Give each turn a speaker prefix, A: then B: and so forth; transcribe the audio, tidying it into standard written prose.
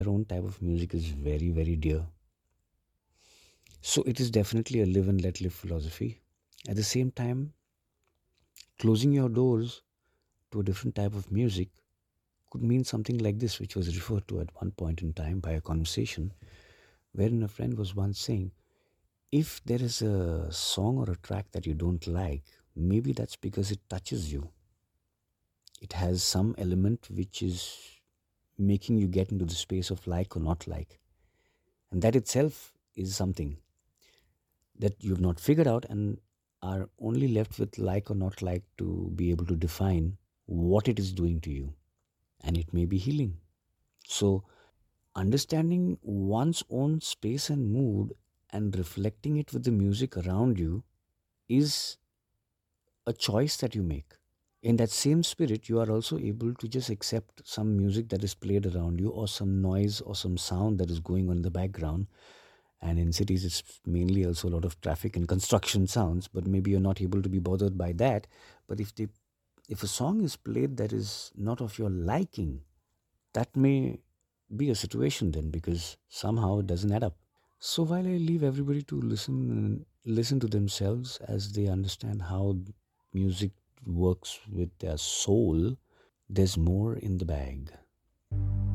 A: their own type of music is very, very dear. So it is definitely a live and let live philosophy. At the same time, closing your doors to a different type of music could mean something like this, which was referred to at one point in time by a conversation wherein a friend was once saying, if there is a song or a track that you don't like, maybe that's because it touches you. It has some element which is making you get into the space of like or not like. And that itself is something that you've not figured out and are only left with like or not like to be able to define what it is doing to you. And it may be healing. So, understanding one's own space and mood and reflecting it with the music around you is a choice that you make. In that same spirit, you are also able to just accept some music that is played around you, or some noise or some sound that is going on in the background. And in cities, it's mainly also a lot of traffic and construction sounds, but maybe you're not able to be bothered by that. But if a song is played that is not of your liking, that may be a situation then, because somehow it doesn't add up. So while I leave everybody to listen to themselves as they understand how music works with their soul, there's more in the bag.